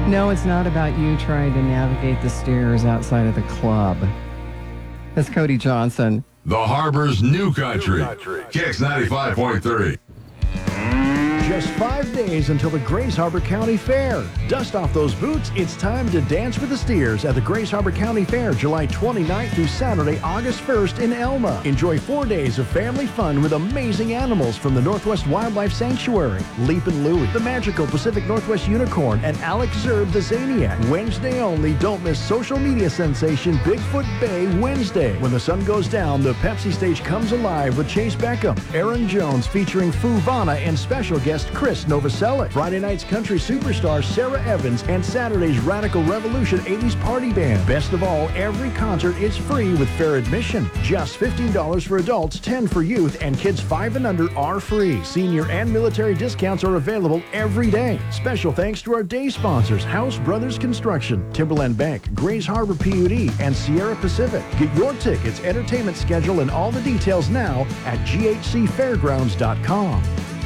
No, it's not about you trying to navigate the stairs outside of the club. That's Cody Johnson. The Harbor's New Country. Kicks 95.3. Just 5 days until the Grays Harbor County Fair. Dust off those boots. It's time to dance with the steers at the Grays Harbor County Fair, July 29th through Saturday, August 1st in Elma. Enjoy 4 days of family fun with amazing animals from the Northwest Wildlife Sanctuary, Leapin' Louie, the magical Pacific Northwest Unicorn, and Alex Zerb the Zaniac. Wednesday only, don't miss social media sensation Bigfoot Bay Wednesday. When the sun goes down, the Pepsi stage comes alive with Chase Beckham, Aaron Jones featuring Fuvana, and special guest Chris Novoselic. Friday night's country superstar Sarah Evans, and Saturday's Radical Revolution 80s Party Band. Best of all, every concert is free with fair admission. Just $15 for adults, $10 for youth, and kids 5 and under are free. Senior and military discounts are available every day. Special thanks to our day sponsors, House Brothers Construction, Timberland Bank, Grays Harbor PUD, and Sierra Pacific. Get your tickets, entertainment schedule, and all the details now at ghcfairgrounds.com.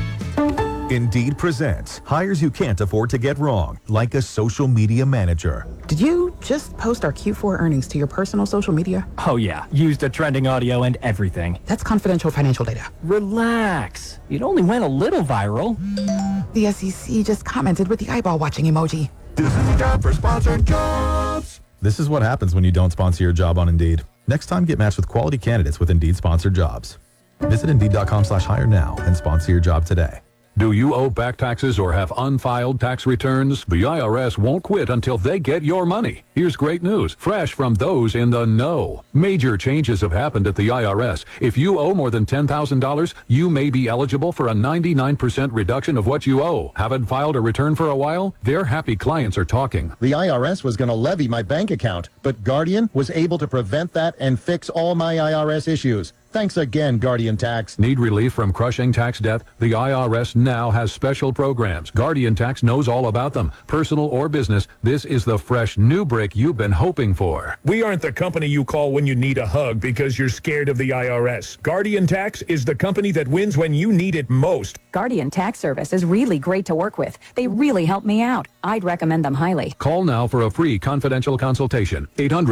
Indeed presents hires you can't afford to get wrong, like a social media manager. Did you just post our Q4 earnings to your personal social media? Oh yeah, used the trending audio and everything. That's confidential financial data. Relax. It only went a little viral. The SEC just commented with the eyeball watching emoji. This is a job for sponsored jobs. This is what happens when you don't sponsor your job on Indeed. Next time, get matched with quality candidates with Indeed sponsored jobs. Visit Indeed.com/hire now and sponsor your job today. Do you owe back taxes or have unfiled tax returns? The IRS won't quit until they get your money. Here's great news, fresh from those in the know. Major changes have happened at the IRS. If you owe more than $10,000, you may be eligible for a 99% reduction of what you owe. Haven't filed a return for a while? Their happy clients are talking. The IRS was going to levy my bank account, but Guardian was able to prevent that and fix all my IRS issues. Thanks again, Guardian Tax. Need relief from crushing tax debt? The IRS now has special programs. Guardian Tax knows all about them. Personal or business, this is the fresh new brick you've been hoping for. We aren't the company you call when you need a hug because you're scared of the IRS. Guardian Tax is the company that wins when you need it most. Guardian Tax Service is really great to work with. They really help me out. I'd recommend them highly. Call now for a free confidential consultation.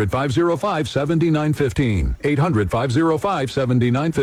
800-505-7915. 800-505-7915.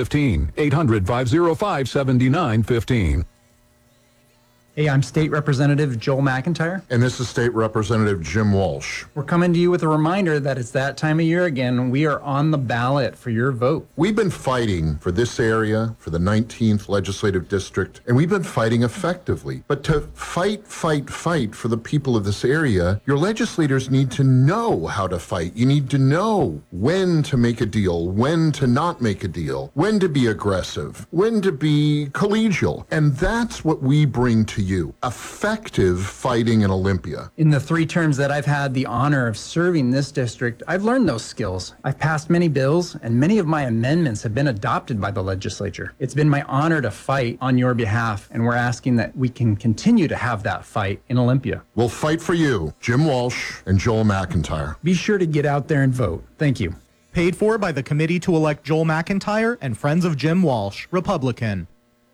800-505-7915. Hey, I'm State Representative Joel McIntyre. And this is State Representative Jim Walsh. We're coming to you with a reminder that it's that time of year again. We are on the ballot for your vote. We've been fighting for this area, for the 19th Legislative District, and we've been fighting effectively. But to fight for the people of this area, your legislators need to know how to fight. You need to know when to make a deal, when to not make a deal, when to be aggressive, when to be collegial. And that's what we bring to you. Effective fighting in Olympia. In the 3 terms that I've had the honor of serving this district, I've learned those skills. I've passed many bills, and many of my amendments have been adopted by the legislature. It's been my honor to fight on your behalf, and we're asking that we can continue to have that fight in Olympia. We'll fight for you, Jim Walsh and Joel McIntyre. Be sure to get out there and vote. Thank you. Paid for by the committee to elect Joel McIntyre and Friends of Jim Walsh, Republican.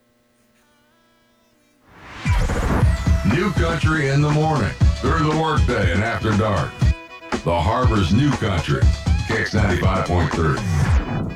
New Country in the morning, through the workday and after dark. The Harbor's New Country. Kicks 95.3.